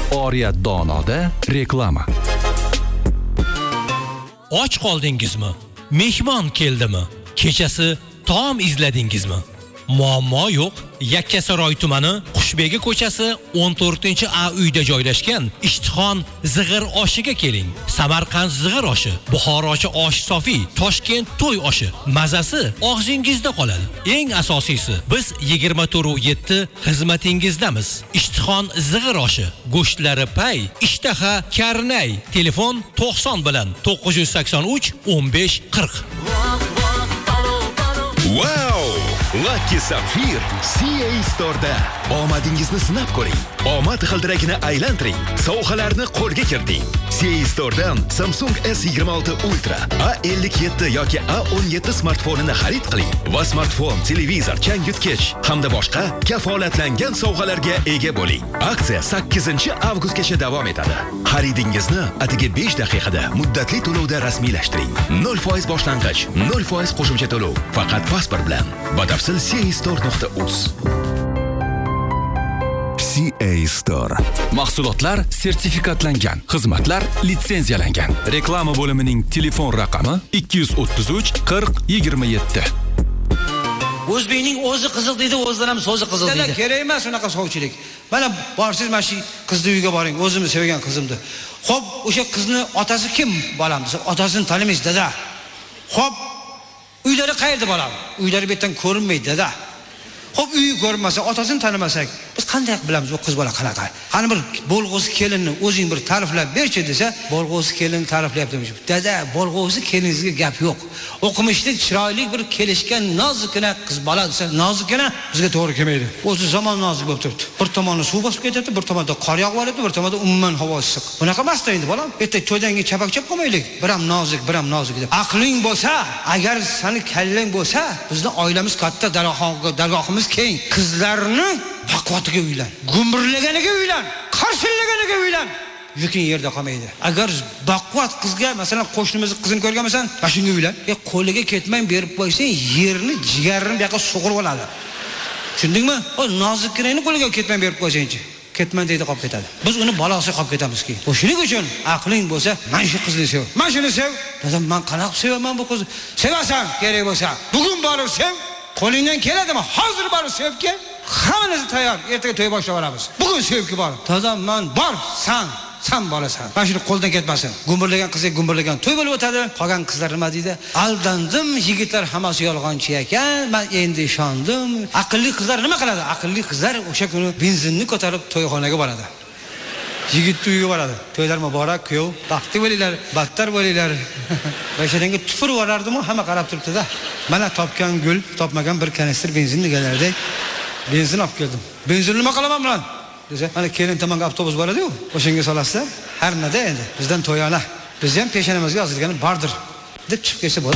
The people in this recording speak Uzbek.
Oriyat Donoda reklama. Och qoldingizmi? Mehmon keldimi? Kechasi taom izladingizmi? Muammo yo'q. Yakkasaroy tumani Qushbegi ko'chasi 14-A uyda joylashgan Ishtixon zig'ir oshiga keling. Samarqand zig'ir oshi, Buxorochi osh sofi, Toshkent to'y oshi. Mazasi og'zingizda qoladi. Eng asosiysi, biz 24/7 xizmatingizdamiz. Ishtixon zig'ir oshi, go'shtlari pay, ishtaha karnay. Telefon 90 bilan 983 15 40. Wow! Lucky Sapphire CA Store'da omadingizni sinab ko'ring. Omad g'ildiragini aylantiring. Sovg'alarni qo'lga kiriting. CA Store'dan Samsung S26 Ultra, A57 yoki A17 smartfonini xarid qiling va smartfon, televizor, changyutgich hamda boshqa kafolatlangan sovg'alarga ega bo'ling. Aksiya 8-avgustgacha davom etadi. Xaridingizni atigi 5 daqiqada muddatli to'lovda rasmiylashtiring. 0% boshlang'ich, 0% qo'shimcha to'lov. Faqat pasport bilan. Batafsil castore.uz. CA Store. Mahsulotlar sertifikatlangan, xizmatlar litsenziyalangan. Reklama bo'limining telefon raqami 233 40 27. O'zbekning o'zi qiziq deydi, o'zidan ham so'zi qiziq deydi. Kerak emas unaqa sovchilik. Mana borsiz mana shu qizni uyiga boring, o'zimni sevgan qizimdi. Xo'p, o'sha qizni otasi kim bolam desa, otasini tanimaysiz dada. Xo'p, uylari qayerda bolam? Uylari bu yerdan ko'rinmaydi dada. Xo'p, uyi ko'rinmasa, otasini tanimasak, biz qanday bilamiz bu qiz bola qanaqa? Qani bir bo'lg'usi kelinni o'zing bir ta'riflab berchi desa, bo'lg'usi kelin ta'riflayaptimiz. Dada, bo'lg'usi keliningizga gap yo'q. O'qimishli, chiroyli bir kelishgan nozikina qiz bola desa, nozikina bizga to'g'ri kelmaydi. O'zi zamon nozik bo'lib turibdi. Bir tomoni suv bosib ketyapti, bir tomonda qor yog'ib oladi, bir tomonda umuman havo issiq. Bunaqa emas endi bolam. Erta to'ydan keyin chapakchab qolmaylik. Bir ham nozik deb. Aqling bo'lsa, agar seni kallang bo'lsa, bizning oilamiz katta, dargohimiz keng. Qizlarni baquvvatiga uylan, gumburlaganiga uylan, qarshillaganiga uylan. Yuking yerda qolmaydi. Agar baquvvat qizga, masalan, qo'shnimizni qizini ko'rganmisan, mana shunga uylan. Qo'liga ketmay berib qo'ysang, yerni, jigarini bu yoqqa sug'urib oladi. Tushundingmi? O nozikkinaning qo'liga ketmay berib qo'ysangchi, ketman deydi qolib ketadi. Biz uni balosiga qolib ketamiz keyin. Shuning uchun aqling bo'lsa, mana shu qizni sev. Mana shuni sev. Dadam, men qanaqa sevaman bu qizni? Sevasan, kerak bo'lsa, bugun borib sev. Qo'lingdan keladimi? Hozir borib sevib kel. Hammasi tayyor. Ertaga to'y boshlab olamiz. Bugun sevib bor. Dadam, men bor, san bolasan. Mana shuni qo'ldan ketmasin. Gumburlagan qizga gumburlagan to'y bo'lib o'tadi. Qolgan qizlar nima deydi? Aldandim, yigitlar hammasi yolg'onchi ekan. Men endi ishondim. Aqlli qizlar nima qiladi? Aqlli qizlar o'sha kuni benzinni ko'tarib to'yxonaga boradi. Yigit uyiga boradi. To'ylar muborak, kuyov. Baxtli bo'linglar, battar bo'linglar. Bashadanga tufur vorardim-ku, hamma qarab turibdi-da. Mana topgan gul, topmagan bir kanistr benzin deganlardek benzin olib keldim. Benzin nima qilaman bilan? Desa, mana kelin tomonga avtobus boradi-ku. O'shanga solasizlar. Har nada endi. Bizdan to'yona. Biz ham peshanamizga yozilgani bordir deb chiqib kelsa bo'ladi.